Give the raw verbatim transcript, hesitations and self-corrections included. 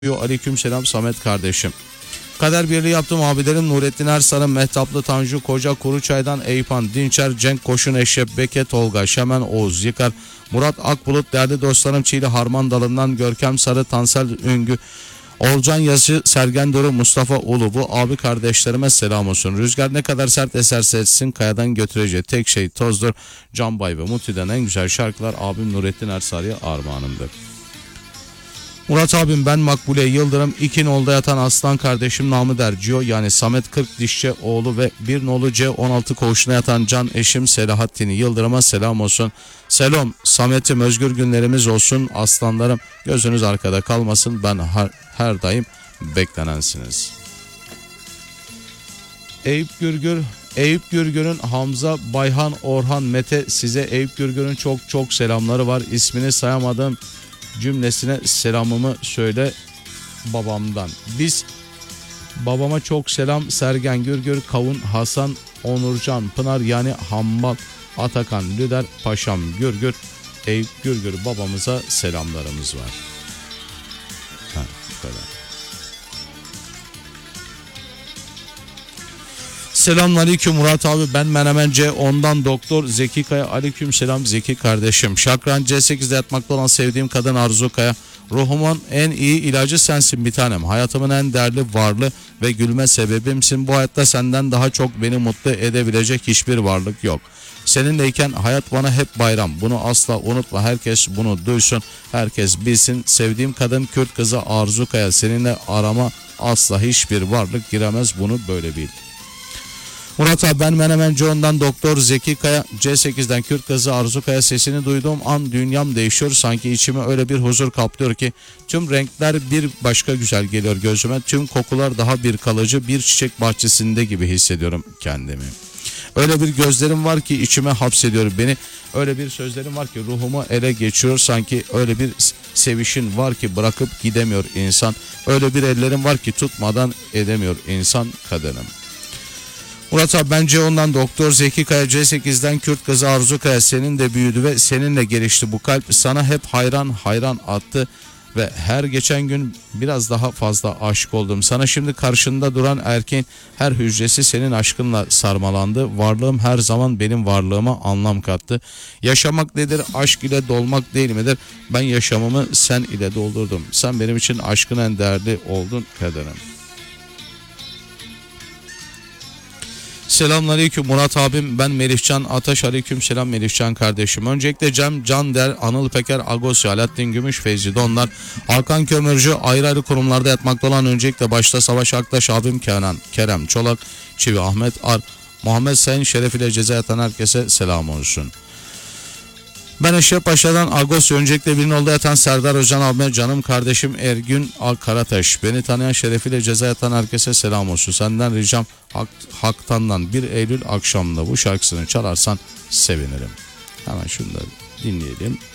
Aleykümselam Samet kardeşim. Kader birliği yaptığım abilerim Nurettin Ersar'ın, Mehtaplı Tanju, Koca Kuruçay'dan Eyüpan Dinçer, Cenk Koşun, Eşref Beke, Tolga Şemen, Oğuz Yıkar, Murat Akbulut, değerli dostlarım Çiğli Harman Dalı'ndan Görkem Sarı, Tansel Üngü, Olcan Yazı, Sergen Duru, Mustafa Ulu, bu abi kardeşlerime selam olsun. Rüzgar ne kadar sert eserse etsin kayadan götüreceği tek şey tozdur. Can Bay ve Muti'den en güzel şarkılar abim Nurettin Ersar'ya armağanımdır. Murat abim, ben Makbule Yıldırım, iki nolda yatan aslan kardeşim namı der Cio, yani Samet kırk dişçi oğlu ve bir nolu C on altı koğuşuna yatan can eşim Selahattin Yıldırım'a selam olsun. Selam Samet'im, özgür günlerimiz olsun aslanlarım, gözünüz arkada kalmasın, ben her, her daim beklenensiniz. Eyüp Gürgür, Eyüp Gürgür'ün Hamza, Bayhan, Orhan, Mete, size Eyüp Gürgür'ün çok çok selamları var. İsmini sayamadım cümlesine selamımı söyle babamdan. Biz babama çok selam. Sergen Gürgür, Kavun, Hasan, Onurcan, Pınar, yani Hammal, Atakan, Lüder, Paşam Gürgür, Eyüp Gürgür babamıza selamlarımız var. Ha, bu kadar. Selamünaleyküm Murat abi, ben Menemen C ondan Doktor Zeki Kaya. Aleyküm selam Zeki kardeşim. Şakran C sekizde yatmakta olan sevdiğim kadın Arzu Kaya. Ruhumun en iyi ilacı sensin bir tanem. Hayatımın en değerli varlığı ve gülme sebebimsin. Bu hayatta senden daha çok beni mutlu edebilecek hiçbir varlık yok. Seninleyken hayat bana hep bayram. Bunu asla unutma. Herkes bunu duysun. Herkes bilsin. Sevdiğim kadın Kürt kızı Arzu Kaya. Seninle arama asla hiçbir varlık giremez. Bunu böyle bil. Murat abi, ben Menemen John'dan Doktor Zeki Kaya. C sekizden Kürt kızı Arzu Kaya, sesini duyduğum an dünyam değişiyor. Sanki içime öyle bir huzur kaplıyor ki tüm renkler bir başka güzel geliyor gözüme. Tüm kokular daha bir kalıcı, bir çiçek bahçesinde gibi hissediyorum kendimi. Öyle bir gözlerim var ki içime hapsediyor beni. Öyle bir sözlerim var ki ruhumu ele geçiyor. Sanki öyle bir sevişin var ki bırakıp gidemiyor insan. Öyle bir ellerim var ki tutmadan edemiyor insan kadınım. Murat abi, bence ondan Doktor Zeki Kaya. C sekizden Kürt kızı Arzu Kaya, senin de büyüdü ve seninle gelişti bu kalp. Sana hep hayran hayran attı ve her geçen gün biraz daha fazla aşık oldum. Sana şimdi karşında duran erkeğin her hücresi senin aşkınla sarmalandı. Varlığım her zaman benim varlığıma anlam kattı. Yaşamak nedir? Aşk ile dolmak değil midir? Ben yaşamımı sen ile doldurdum. Sen benim için aşkın en değerli oldun kadınım. Selamünaleyküm Murat abim, ben Melihcan Ataş. Aleyküm selam Melihcan kardeşim. Öncelikle Cem Can Der, Anıl Peker, Agosya, Alaaddin Gümüş, Feyzi Donlar, Hakan Kömürcü, ayrı ayrı kurumlarda yatmakta olan öncelikle başta Savaş Aktaş abim, Kenan Kerem Çolak, Çivi Ahmet Ar, Muhammed Sayın şerefiyle ceza yatan herkese selam olsun. Ben Eşref Paşa'dan Agosya, öncelikle bir nolda yatan Serdar Özcan abime, canım kardeşim Ergün Karataş, beni tanıyan şerefiyle ceza yatan herkese selam olsun. Senden ricam Hak, Haktan'dan bir Eylül akşamında bu şarkısını çalarsan sevinirim. Hemen şunu da dinleyelim.